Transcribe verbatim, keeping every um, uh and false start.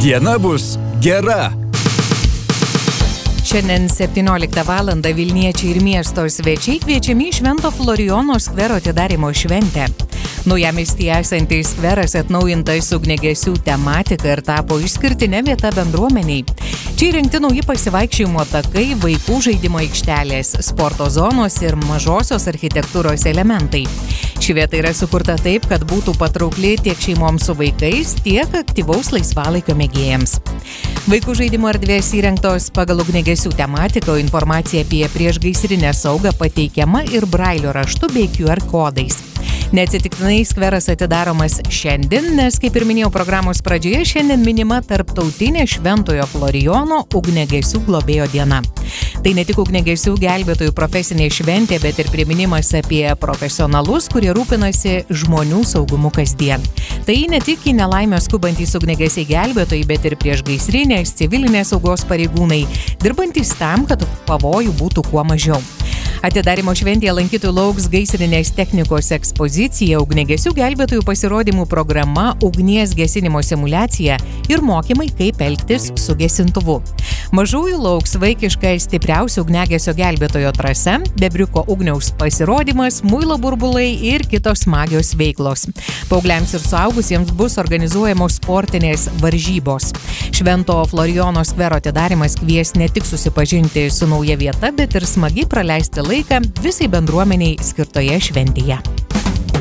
Diena bus gera. Šiandien septynioliktą valandą Vilniečiai ir miesto svečiai kviečiami į Švento Florijono skvero atidarymo šventę. Naujamiestyje esantis skveras atnaujintas ugniagesių tematika ir tapo išskirtinė vieta bendruomeniai. Čia įrengti nauji pasivaikščiojimo takai, vaikų žaidimo aikštelės, sporto zonos ir mažosios architektūros elementai. Ši vieta yra sukurta taip, kad būtų patraukli tiek šeimoms su vaikais, tiek aktyvaus laisvalaikio mėgėjams. Vaikų žaidimo erdvės įrengtos pagal ugniagesių tematiką, informacija apie priešgaisrinę saugą pateikiama ir brailio raštu bei Q R kodais. Neatsitiktinai skveras atidaromas šiandien, nes, kaip ir minėjau programos pradžioje, šiandien minima Tarptautinė Šventojo Florijono ugniagesių globėjo diena. Tai ne tik ugniagesių gelbėtojų profesinė šventė, bet ir priminimas apie profesionalus, kurie rūpinasi žmonių saugumu kasdien. Tai ne tik į nelaimę skubantys ugniagesiai gelbėtojai, bet ir priešgaisrinės, civilinės saugos pareigūnai, dirbantys tam, kad pavojų būtų kuo mažiau. Atidarymo šventėje lankytojų lauks gaisrinės technikos ekspozicija, ugniagesių gelbėtojų pasirodymų programa, ugnies gesinimo simuliacija ir mokymai, kaip elgtis su gesintuvu. Mažųjų lauks vaikiška stipriausio ugniagesio gelbėtojo trasa, bebriuko ugniaus pasirodymas, muilo burbulai ir kitos smagios veiklos. Paaugliams ir suaugusiems bus organizuojamos sportinės varžybos. Švento Florijono skvero atidarymas kvies ne tik susipažinti su nauja vieta, bet ir smagiai praleisti laiką visai bendruomeniai skirtoje šventėje.